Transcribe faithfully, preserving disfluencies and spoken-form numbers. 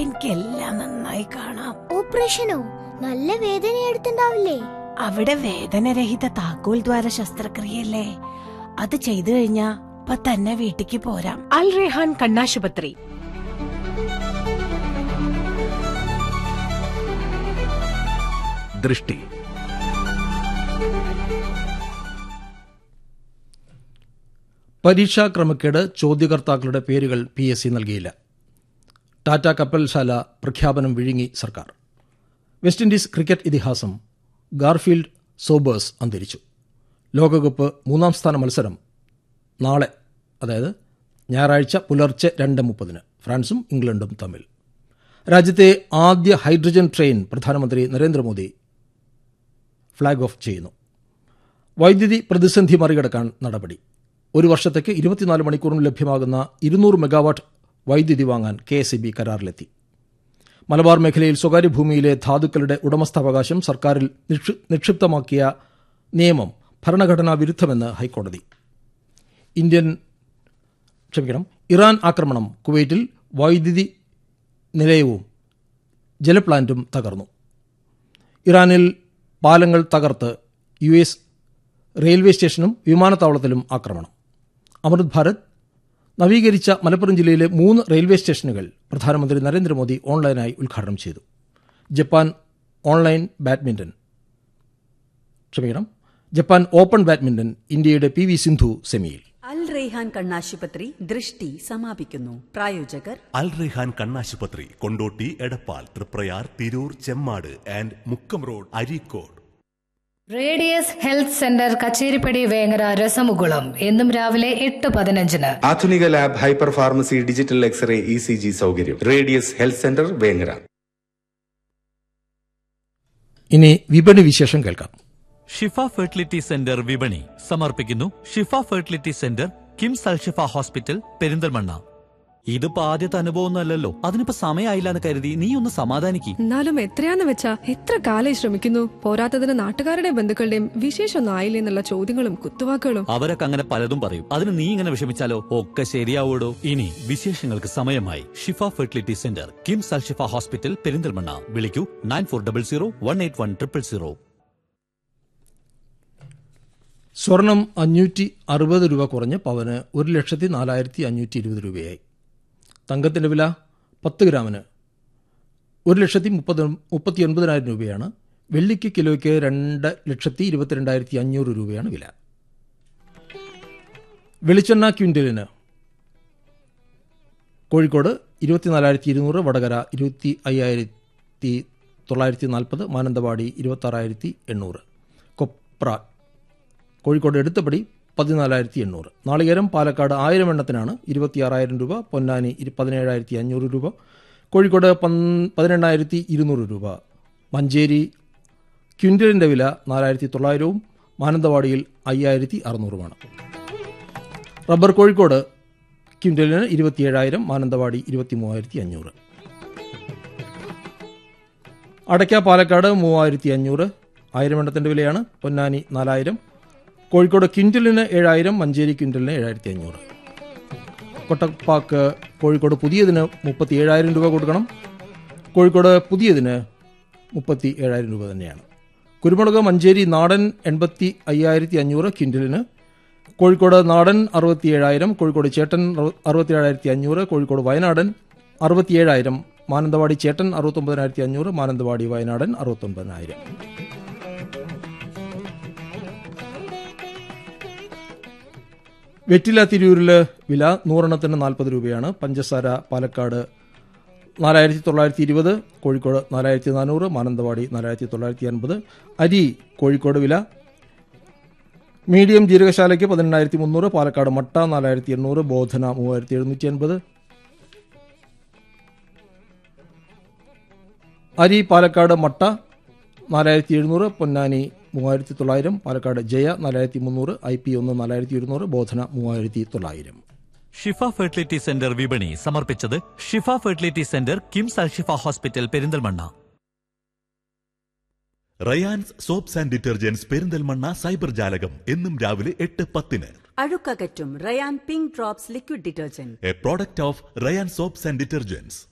എനിക്ക് എല്ലാം നന്നായി കാണാം. ഓപ്പറേഷനോ? നല്ല വേദന എടുത്തുണ്ടാവില്ലേ? അവിടെ വേദനരഹിത താക്കോൽ ദ്വാര ശസ്ത്രക്രിയല്ലേ, അത് ചെയ്തു കഴിഞ്ഞാ ഇപ്പൊ തന്നെ വീട്ടിക്ക് പോരാം. അൽ റെഹാൻ കണ്ണാശുപത്രി. ദൃഷ്ടി. പരീക്ഷാ ക്രമക്കേട് ചോദ്യകർത്താക്കളുടെ പേരുകൾ പി എസ് സി നൽകിയില്ല. ടാറ്റ കപ്പൽശാല പ്രഖ്യാപനം വിഴുങ്ങി സർക്കാർ. വെസ്റ്റ് ഇൻഡീസ് ക്രിക്കറ്റ് ഇതിഹാസം ഗാർഫീൽഡ് സോബേഴ്സ് അന്തരിച്ചു. ലോകകപ്പ് മൂന്നാം സ്ഥാന മത്സരം നാളെ, അതായത് ഞായറാഴ്ച പുലർച്ചെ രണ്ട് മുപ്പതിന് ഫ്രാൻസും ഇംഗ്ലണ്ടും തമ്മിൽ. രാജ്യത്തെ ആദ്യ ഹൈഡ്രജൻ ട്രെയിൻ പ്രധാനമന്ത്രി നരേന്ദ്രമോദി ഫ്ളാഗ് ഓഫ് ചെയ്യുന്നു. വൈദ്യുതി പ്രതിസന്ധി മറികടക്കാൻ നടപടി. ഒരു വർഷത്തേക്ക് ഇരുപത്തിനാല് മണിക്കൂറിന് ലഭ്യമാകുന്ന ഇരുന്നൂറ് മെഗാവാട്ട് വൈദ്യുതി വാങ്ങാൻ K S E B കരാറിലെത്തി. Malabar മേഖലയിൽ സ്വകാര്യ ഭൂമിയിലെ ധാതുക്കളുടെ ഉടമസ്ഥാവകാശം സർക്കാരിൽ നിക്ഷിപ്തമാക്കിയ നിയമം ഭരണഘടനാ വിരുദ്ധമെന്ന് ഹൈക്കോടതി. ഇന്ത്യൻ ക്ഷമിക്കണം ഇറാൻ ആക്രമണം. കുവൈറ്റിൽ വൈദ്യുതി നിലയവും ജലപ്ലാന്റും തകർന്നു. ഇറാനിൽ പാലങ്ങൾ തകർത്ത് യു എസ് റെയിൽവേ സ്റ്റേഷനും വിമാനത്താവളത്തിലും ആക്രമണം. അമൃത് ഭാരത് നവീകരിച്ച മലപ്പുറം ജില്ലയിലെ മൂന്ന് റെയിൽവേ സ്റ്റേഷനുകൾ പ്രധാനമന്ത്രി നരേന്ദ്രമോദി ഓൺലൈനായി ഉദ്ഘാടനം ചെയ്തു. ജപ്പാൻ ഓൺലൈൻ ബാഡ്മിന്റൺ ക്ഷമിക്കണം ജപ്പാൻ ഓപ്പൺ ബാഡ്മിന്റൺ ഇന്ത്യയുടെ പി വി സിന്ധു സെമിയിൽ. അൽ റെയ്ഹാൻ കണ്ണാശുപത്രി ദൃഷ്ടി സമാപിക്കുന്നു. പ്രായോജകർ അൽ റെയ്ഹാൻ കണ്ണാശുപത്രി, Kondotty, Edappal, Triprayar, Tirur, Chemmad and Mukkam road, Areekode. Radius health centre Kacheripadi Vengara രസമുകുളം എന്നും രാവിലെ എട്ട് പതിനഞ്ചിന്. ആധുനിക lab, hyper pharmacy, digital x-ray, E C G സൗകര്യം. Radius health centre Vengara. ഇനി വിപണി വിശേഷം കേൾക്കാം. ഷിഫ ഫെർട്ടിലിറ്റി സെന്റർ വിപണി സമർപ്പിക്കുന്നു. ഷിഫ fertility centre, KIMS Alshifa hospital, Perinthalmanna. ഇതിപ്പോ ആദ്യത്തെ അനുഭവമൊന്നുമല്ലല്ലോ, അതിനിപ്പോ സമയമായില്ല എന്ന് കരുതി നീ ഒന്ന് സമാധാനിക്കും. എന്നാലും എത്രയാന്ന് വെച്ചാ എത്ര കാലം ശ്രമിക്കുന്നു. പോരാത്തതിന് നാട്ടുകാരുടെയും ബന്ധുക്കളുടെയും വിശേഷമൊന്നും ആയില്ലേ എന്നുള്ള ചോദ്യങ്ങളും കുത്തുവാക്കുകളും. അവരൊക്കെ അങ്ങനെ പലതും പറയും. അതിന് നീ ഇങ്ങനെ വിഷമിച്ചാലോ? ഒക്കെ ശരിയാവൂടോ. ഇനി വിശേഷങ്ങൾക്ക് സമയമായി. ഷിഫ fertility centre, KIMS Alshifa hospital, Perinthalmanna. വിളിക്കൂ nine four double zero one eight one triple zero. സ്വർണം അഞ്ഞൂറ്റി അറുപത് രൂപ കുറഞ്ഞ് പവന് ഒരു ലക്ഷത്തി നാലായിരത്തി അഞ്ഞൂറ്റി ഇരുപത് രൂപയായി. തങ്കത്തിന്റെ വില പത്ത് ഗ്രാമിന് ഒരു ലക്ഷത്തി മുപ്പത് മുപ്പത്തി ഒൻപതിനായിരം രൂപയാണ്. വെള്ളിക്ക് കിലോയ്ക്ക് രണ്ട് ലക്ഷത്തി ഇരുപത്തിരണ്ടായിരത്തി അഞ്ഞൂറ് രൂപയാണ് വില. വെളിച്ചെണ്ണ ക്വിൻ്റലിന് കോഴിക്കോട് ഇരുപത്തിനാലായിരത്തി ഇരുന്നൂറ്, വടകര ഇരുപത്തി അയ്യായിരത്തി തൊള്ളായിരത്തി നാൽപ്പത്, മാനന്തവാടി ഇരുപത്തി ആറായിരത്തി എണ്ണൂറ്, കൊപ്ര കോഴിക്കോട് എടുത്തപടി പതിനാലായിരത്തി എണ്ണൂറ്. നാളികേരം പാലക്കാട് ആയിരം എണ്ണത്തിനാണ് ഇരുപത്തിയാറായിരം രൂപ, പൊന്നാനി പതിനേഴായിരത്തി അഞ്ഞൂറ് രൂപ, കോഴിക്കോട് പതിനെണ്ണായിരത്തി ഇരുന്നൂറ് രൂപ. മഞ്ചേരി ക്വിൻ്റലിൻ്റെ വില നാലായിരത്തി തൊള്ളായിരവും മാനന്തവാടിയിൽ അയ്യായിരത്തി അറുന്നൂറുമാണ്. റബ്ബർ കോഴിക്കോട് ക്വിൻ്റലിന് ഇരുപത്തിയേഴായിരം, മാനന്തവാടി ഇരുപത്തി മൂവായിരത്തി അഞ്ഞൂറ്. അടയ്ക്ക പാലക്കാട് മൂവായിരത്തി അഞ്ഞൂറ്, ആയിരം എണ്ണത്തിൻ്റെ വിലയാണ്. പൊന്നാനി നാലായിരം, കോഴിക്കോട് ക്വിൻ്റലിന് ഏഴായിരം, മഞ്ചേരി ക്വിൻ്റലിന് ഏഴായിരത്തി അഞ്ഞൂറ്. കൊട്ടപ്പാക്ക് കോഴിക്കോട് പുതിയതിന് മുപ്പത്തി ഏഴായിരം രൂപ കൊടുക്കണം. കോഴിക്കോട് പുതിയതിന് മുപ്പത്തി ഏഴായിരം രൂപ തന്നെയാണ്. കുരുമുളക് മഞ്ചേരി നാടൻ എൺപത്തി അയ്യായിരത്തി അഞ്ഞൂറ് ക്വിൻ്റലിന്, കോഴിക്കോട് നാടൻ അറുപത്തി ഏഴായിരം, കോഴിക്കോട് ചേട്ടൻ അറുപത്തി ഏഴായിരത്തി അഞ്ഞൂറ്, കോഴിക്കോട് വയനാടൻ അറുപത്തിയേഴായിരം, മാനന്തവാടി ചേട്ടൻ അറുപത്തൊമ്പതിനായിരത്തി അഞ്ഞൂറ്, മാനന്തവാടി വയനാടൻ അറുപത്തൊമ്പതിനായിരം. വെറ്റില തിരൂരിൽ വില നൂറെണ്ണത്തിന് നാൽപ്പത് രൂപയാണ്. പഞ്ചസാര പാലക്കാട് നാലായിരത്തി തൊള്ളായിരത്തി ഇരുപത്, കോഴിക്കോട് നാലായിരത്തി നാനൂറ്, മാനന്തവാടി നാലായിരത്തി തൊള്ളായിരത്തി അൻപത്. അരി കോഴിക്കോട് വില മീഡിയം ജീരകശാലയ്ക്ക് പതിനെണ്ണായിരത്തി മുന്നൂറ്, പാലക്കാട് മട്ട നാലായിരത്തി എണ്ണൂറ്, ബോധന മൂവായിരത്തി എഴുന്നൂറ്റി അൻപത്. അരി പാലക്കാട് മട്ട നാലായിരത്തി എഴുന്നൂറ്, പൊന്നാനി മൂവായിരത്തി തൊള്ളായിരം, പാലക്കാട് ജയ നാലായിരത്തി മുന്നൂറ്, ഐ പി ഒന്ന് നാലായിരത്തി ഒരുന്നൂറ്, ബോധന മൂവായിരത്തി തൊള്ളായിരം. ഷിഫ ഫെർട്ടിലിറ്റി സെന്റർ വിപണി സമർപ്പിച്ചത്. ഷിഫ fertility centre, KIMS Alshifa hospital, Perinthalmanna. Rayan's soaps and detergents, Perinthalmanna cyber ജാലകം എന്നും രാവിലെ എട്ട് പത്തിന്. അഴുക്കകറ്റും Ryan pink drops liquid detergent, A product of Ryan soaps and detergents.